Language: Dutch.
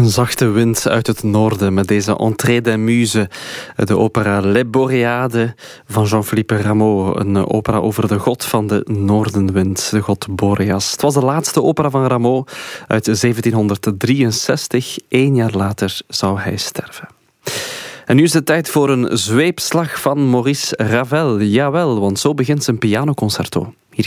Een zachte wind uit het noorden met deze Entrée des Muses, de opera Les Boréades van Jean-Philippe Rameau. Een opera over de god van de noordenwind, de god Boreas. Het was de laatste opera van Rameau uit 1763. 1 jaar later zou hij sterven. En nu is het tijd voor een zweepslag van Maurice Ravel. Jawel, want zo begint zijn pianoconcerto.